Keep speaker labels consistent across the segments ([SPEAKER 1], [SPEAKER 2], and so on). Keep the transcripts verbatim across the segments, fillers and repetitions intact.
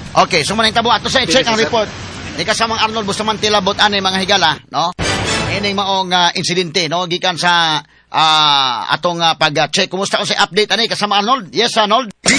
[SPEAKER 1] Okay, so maning tabo ato sa i-check ang report. Ni kasamang Arnold Bustamante labot ani mga higala, no? Ining maong uh, insidente, no? Gikan sa uh, atong uh, pag-check. Kumusta ko sa update ani kasama Arnold? Yes, Arnold.
[SPEAKER 2] D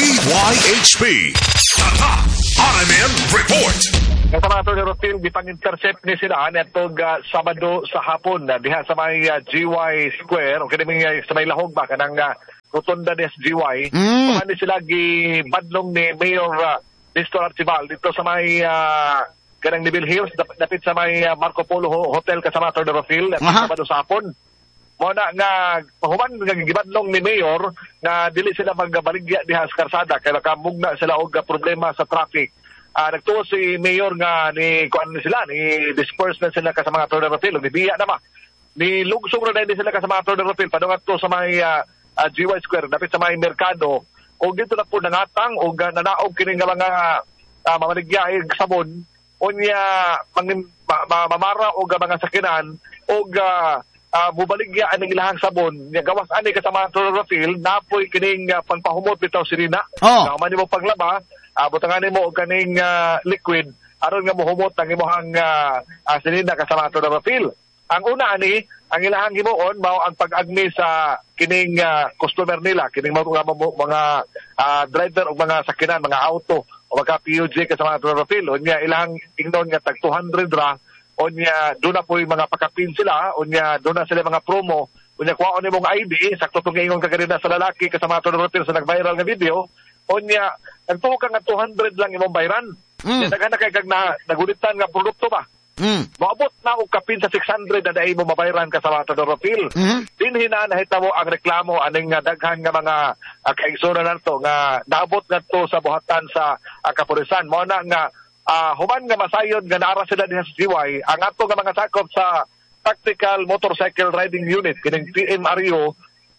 [SPEAKER 2] Y H P Tata R M N Report.
[SPEAKER 3] Kasama ito ni Rotil, di pang-intercept ni sila netog uh, Sabado sa hapon uh, diha sa may uh, G Y Square o kini uh, sa may lahog ba kanang uh, rotunda ni S G Y.
[SPEAKER 1] Mm.
[SPEAKER 3] Kumani sila gibadlong ni Mayor uh, Nestor Archival dito sa may uh, kanang Neville Hills dapit sa may uh, Marco Polo Hotel kasama ito ni Rotil at uh-huh. Sabado sa hapon. Muna nga pahuman nga gibadlong ni Mayor nga dili sila magbaligya diha sa karsada kaya kamugna sila og uh, problema sa traffic. Uh, nagtuo si Mayor nga ni kuan sila ni disperse na sila kasama mga Torre Rotil ni biya na ba ni lugsong na din sila kasama mga Torre Rotil padungat to sa may uh, uh, G Y Square dapit sa may merkado o dito na po nangatang o uh, nanaog kini nga mga uh, mamaligya ay sabon unya mangin ma, ma, mamara o uh, mga sakinan o uh, uh, bubaligya aning ilahang sabon nga gawas ani kasama mga Torre Rotil napoy kining uh, pangpahumot bitaw sirina
[SPEAKER 1] oh.
[SPEAKER 3] Nga man mo paglaba Uh, butanganin mo og kaning uh, liquid aron nga mohumot ang imong uh, uh, sinina kasama ato na Rotil. Ang una ani ang ilahang himuon mao ang pag-agni sa kining uh, customer nila kining mga mga uh, driver o mga sakinan mga auto o mga P U J kasama ato na Rotil. Unya ilahang ingnon nga tag two hundred ra unya do na poy mga pakapin sila unya do na sila mga promo unya kuhaon imong I D sakto tong ingon kaganina sa lalaki kasama ato na Rotil sa nag-viral nga video. Unya, nagtuho ka nga two hundred lang imong bayran. Mm. Nagana kay kag na nagulitan nga produkto ba?
[SPEAKER 1] Mm.
[SPEAKER 3] Moabot na og kapin sa six hundred na dai mo mabayran ka sa mga Rodorofil. Mm. Dinhi na nahitabo ang reklamo aning nga daghan nga mga uh, kaigsoon nato nga naabot ngadto sa buhatan sa uh, kapulisan. Mao na nga uh, human nga masayod nga naara sila diha sa G Y ang ato nga mga sakop sa Tactical Motorcycle Riding Unit kining T M R U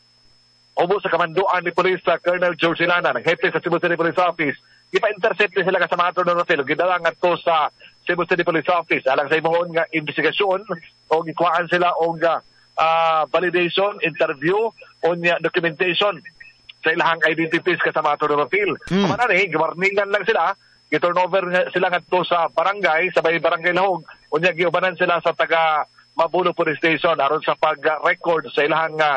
[SPEAKER 3] ubo sa kamanduan ni Police uh, Colonel George Silana, ng hepe sa Cebu City Police Office. Ipa-intercept din sila kasama ito ng Rotel. Gidalang ito sa Cebu City Police Office. Alang sa imoon nga investigasyon o gikuhaan sila o uh, validation, interview o documentation sa ilahang identities kasama ito ng Rotel. Hmm. Kumana ni, giwarningan lang sila. Giturnover sila nga ito sa barangay, sa may barangay Lahog. O niya, giubanan sila sa taga Mabulo Police Station aron sa pag-record sa ilahang uh,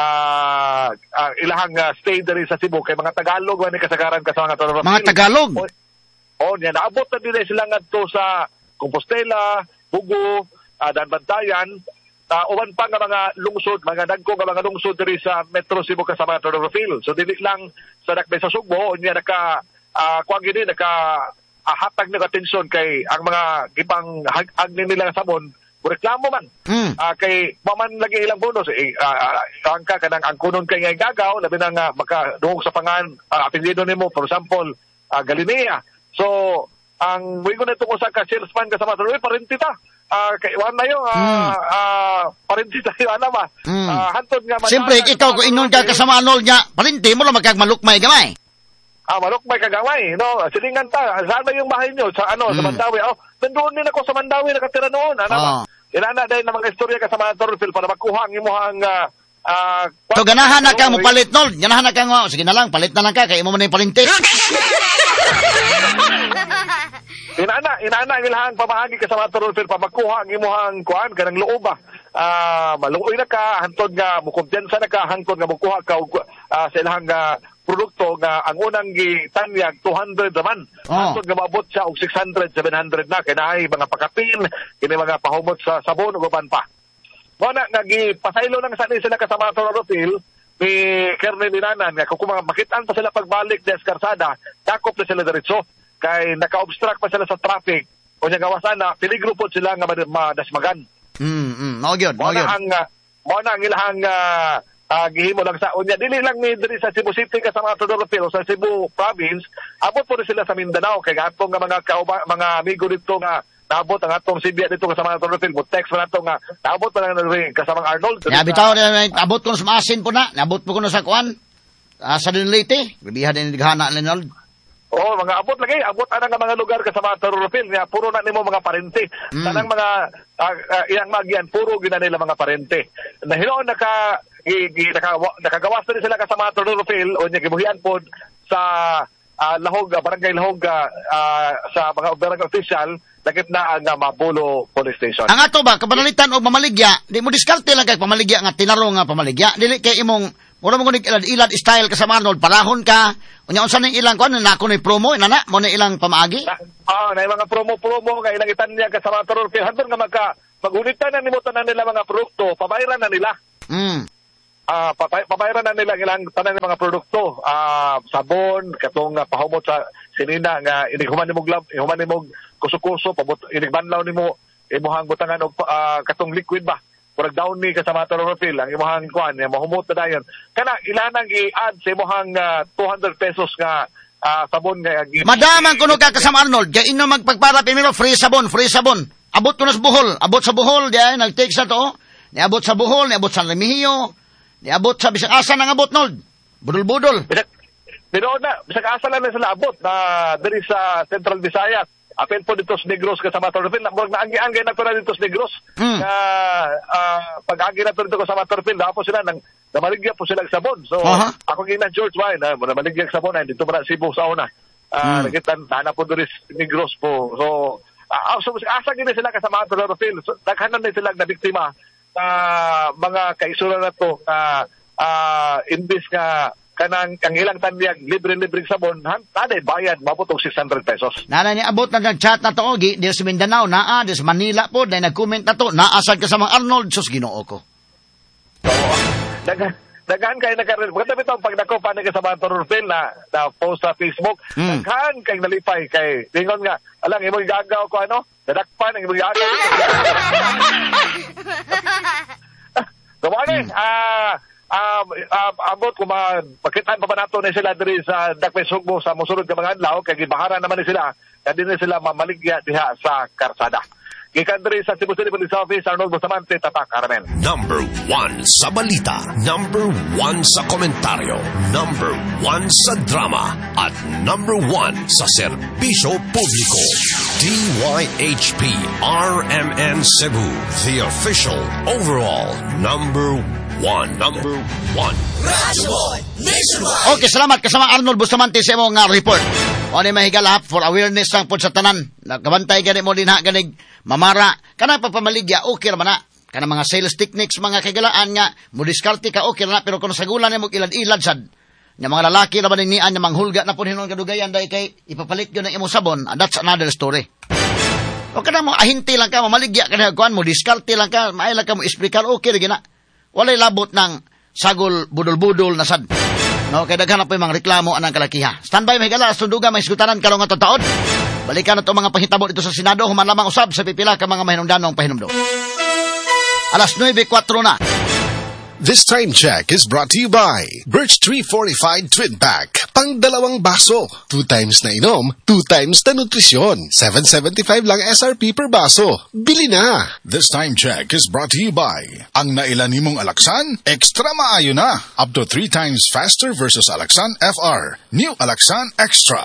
[SPEAKER 3] Uh, uh, ilahang uh, stay diri sa Cebu kay mga Tagalog wani kasagaran ka sa mga Torre.
[SPEAKER 1] Mga Tagalog.
[SPEAKER 3] O, oh, niya naabot na din sila ngadto sa Compostela, Bugo, uh, Danbantayan, uh, uban pa nga mga lungsod, mga dagko nga mga lungsod diri sa Metro Cebu kasama sa Torre. So dili lang sa Dakbay sa Sugbo, niya naka uh, kuan gini naka uh, hatag na atensyon kay ang mga gipang agni nila sabon reklamo man. Mm. Uh, kay maman lagi ilang bonus eh uh, uh, ka kanang ang kunon kay ngay gagaw labi na nga makaduhog sa pangan uh, apelyido nimo for example uh, Galinea. So ang wigo nito ko sa ka salesman ka sa mga parenti ta. Uh, kay wan na yung uh, mm. uh, parenti tayo ana ba. Mm. Uh, hantod nga
[SPEAKER 1] siyempre ikaw ko inon ka kasama Arnold nya parenti mo lang magkagmalukmay gamay.
[SPEAKER 3] Ah, malukmay kagaway, no? Silingan ta. Saan ba yung bahay nyo? Sa ano? Mm. Sa Mandawi. Oh, nandoon din ako sa Mandawi, nakatira noon. Ano ba? Oh. Inana dahil na mga istorya ka sa mga Torrefil para makuha ang imuhang... Uh, uh,
[SPEAKER 1] so, ganahan na ka mo palit, Nol. Ganahan na ka mo. Sige na lang, palit na lang ka. Kaya mo na yung palintis.
[SPEAKER 3] inana, inana ang ilahang pamahagi ka sa mga Torrefil para makuha ang imuhang kuhaan ka ng loob ba? Uh, maluoy na ka, hantod nga, mukumpiyansa na ka, hantod nga mukuha ka uh, sa ilahang... Uh, produkto nga ang unang gitanyag two hundred naman. Oh. Hantod nga maabot siya og six hundred, seven hundred na kay naay mga pakapin, kini mga pahumot sa sabon ug uban pa. Mo na nga gipasaylo lang sa sila kasama sa Rotel ni Colonel Linanan nga kung makitaan pa sila pagbalik sa Escarsada, dakop na sila diretso kay naka-obstruct pa sila sa traffic. O nya gawasan na peligro po sila nga madasmagan.
[SPEAKER 1] Mm, mm, mao gyud, mao gyud.
[SPEAKER 3] Ang mo na ang ilahang uh, Uh, gihimo lang sa unya dili lang ni diri sa Cebu City kasama ato dito pero sa Cebu province abot po sila sa Mindanao kay atong nga mga kauba, mga amigo dito nga naabot ang atong Sibia dito kasama ato dito mo text man ato nga naabot pa lang rin kasama Arnold.
[SPEAKER 1] Ya bitaw na abot ko sa maasin po na naabot po ko sa kuan uh, sa Dinlite bibihan din dighana ni Arnold.
[SPEAKER 3] Oh, mga abot lagi, abot ana nga mga lugar kasama sa Torrefil niya, puro na nimo mga parente. Mm. Tanang mga uh, uh, iyang magyan puro gina nila mga parente. Nahinon naka i, i, naka nakagawas na sila kasama sa Torrefil o nya gibuhian pod sa uh, lahog, uh, barangay lahog uh, uh, sa mga barangay official, lakit na ang uh, Mabulo Police Station.
[SPEAKER 1] Ang ato ba, kapanalitan o pamaligya, di mo diskarte lang kay pamaligya nga tinaro nga pamaligya. Dili kay imong, muna mo kunig ilad style ka sa Arnold, parahon ka. Unya unsa ning ilang kuan na ako ni promo, inana, mo na ilang pamaagi?
[SPEAKER 3] Ah, na mga promo-promo nga ilang itan niya ka sa mga turor. Hantod nga magka, magulitan na nimo tanan nila mga produkto, pabayran na nila.
[SPEAKER 1] Mm.
[SPEAKER 3] Ah, uh, pabayran na nila ilang tanan ng mga produkto, ah, uh, sabon, katong uh, pahumot sa sinina nga inighuman nimo glove, ihuman nimo kuso-kuso, pabot inigbanlaw nimo imuhang butangan og uh, katong liquid ba. Purag down ni ka sa mga torofil, ang imuhang kuan, yung mahumot na dayon. Kana ilanang i-add sa imuhang uh, two hundred pesos nga uh, sabon nga.
[SPEAKER 1] Madaman kuno ka kasama Arnold, kaya ino magpagpara primero free sabon, free sabon. Abot ko na sa Bohol, abot sa Bohol, diyan nag-take sa to. Niabot sa Bohol, niabot sa Remigio, niabot sa bisag asa nang abot Nord. Budol-budol.
[SPEAKER 3] Dino na, bisag asa lang na sila abot na diri sa Central Visayas. Apel po dito sa Negros kasama Torpil. Murag naanggi-anggi na to na dito sa Negros. Mm. Na uh, pag-anggi na to dito kasama Torpil, dapat po sila nang namaligya po sila sabon. So, uh-huh. Ako gina George Wine, na namaligya sabon na dito para Cebu sa una. Uh, mm. Nagitan, tana po dito sa Negros po. So, uh, so asa gina sila kasama Torpil. So, naghanan na sila na biktima na uh, mga kaisulan na to na uh, uh, imbis nga kanang ang ilang tanyag libre-libre sabon han taday bayad mabot og six hundred pesos.
[SPEAKER 1] Nana ni abot na nag-chat na to gi di sa Mindanao naa di sa Manila po dai nag-comment na to naasad ka sa mga Arnold sus Ginoo ko.
[SPEAKER 3] So dagan dagan kay nagkaroon kada bitaw pag nako pa ni ka sa mga Torofil na, na post sa Facebook mm. Dagan kay nalipay kay lingon nga alang imo gagaw ko ano dadakpan ang imo gagaw. Kumani ah Um, uh, abot kung makitaan pa ba nato na sila diri sa Dakpay Sugbo sa musunod ka mga adlaw kay gibaharan naman ni sila kaya din sila mamaligya diha sa karsada. Gikan diri sa Cebu City Police Office, Arnold Bustamante, Tatak, Caramel.
[SPEAKER 2] Number one sa balita, number one sa komentaryo, number one sa drama, at number one sa serbisyo publiko. D Y H P R M N Cebu, the official overall number one. Number one.
[SPEAKER 4] Radyo Nationwide.
[SPEAKER 1] Okay, salamat kasama Arnold Bustamante sa imong uh, report. O ni mahigala for awareness lang po sa tanan. Nagabantay gani mo din ha ganig mamara. Kana pagpamaligya, okay naman na. Kana mga sales techniques, mga kagalaan nga, mo diskarte ka, okay na. Pero kung sagulan mo ilad-ilad sad, nga mga lalaki naman niyan nga manghulga na po hinon kadugayan dahil kay ipapalit yun ng imong sabon, and that's another story. O kana mo, ahinti lang ka, mamaligya ka na, kuhan mo, diskarte lang ka, maayla ka mo, explicar, okay rin na. Walay labot ng sagol budol-budol na sad. No, kaya daghan na po yung mga reklamo anang kalakiha. Standby, mahigala, sunduga, may sugutanan, kalong nga taon. Balikan na ito mga pahitabo dito sa Senado, human lamang usab sa pipila ka mga mahinumdanong pahinumdo. Alas nine four na.
[SPEAKER 5] This time check is brought to you by Birch Tree Fortified Twin Pack. Pang dalawang baso. Two times na inom, two times na nutrisyon. seven seventy-five lang S R P per baso. Bili na!
[SPEAKER 6] This time check is brought to you by ang nailan nimong Alaxan, extra maayo na. Up to three times faster versus Alaxan F R. New Alaxan Extra.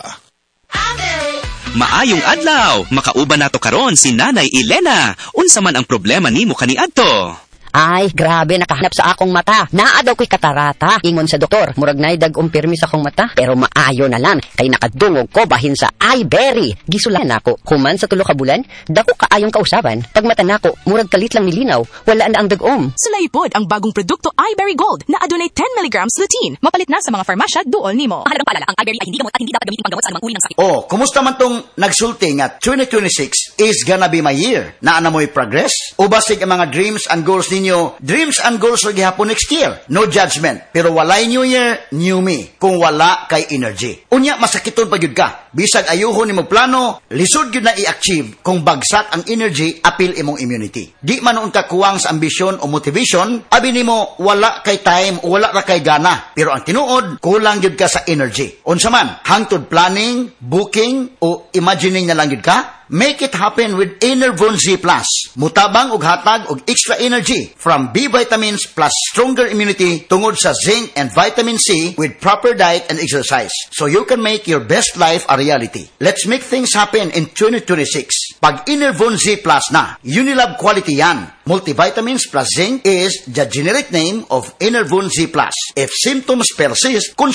[SPEAKER 7] Maayong adlaw, makauban nato karon si Nanay Elena. Unsa man ang problema nimo kaniadto?
[SPEAKER 8] Ay, grabe, nakahanap sa akong mata. Naa daw ko'y katarata. Ingon sa doktor, murag na'y dag-ong pirmi sa akong mata. Pero maayo na lang, kay nakadungog ko bahin sa iBerry. Gisulan ako, human sa tulo ka bulan, dako kaayong kausaban. Pag mata nako, murag kalit lang nilinaw, wala na ang dag-om.
[SPEAKER 9] Sulaipod ang bagong produkto iBerry Gold na adunay ten milligrams lutein. Mapalit na sa mga farmasya duol nimo. Mahalagang paalala, ang iBerry ay hindi gamot at hindi dapat gamitin panggamot sa anumang uri ng sakit.
[SPEAKER 1] Oh, kumusta man tong nagsulti nga twenty twenty-six is gonna be my year? Na ana mo'y progress? O basig ang mga dreams and goals ninyo? Dreams and goals lagi hapon next year. No judgment. Pero walay new year, new me. Kung wala kay energy. Unya, masakiton pa yun ka. Bisag ayuhon nimo plano, lisod yun na i-achieve kung bagsak ang energy, apil imong immunity. Di man noon ka kuwang sa ambisyon o motivation, abi nimo wala kay time o wala ra kay gana. Pero ang tinuod, kulang yun ka sa energy. Unsa man, hangtod planning, booking, o imagining na lang yun ka, make it happen with Enervon Z Plus. Mutabang og hatag og extra energy from B vitamins plus stronger immunity tungod sa zinc and vitamin C with proper diet and exercise. So you can make your best life a reality. Let's make things happen in twenty twenty-six. Pag Enervon Z Plus na, Unilab quality yan. Multivitamins plus zinc is the generic name of Enervon Z Plus. If symptoms persist, consult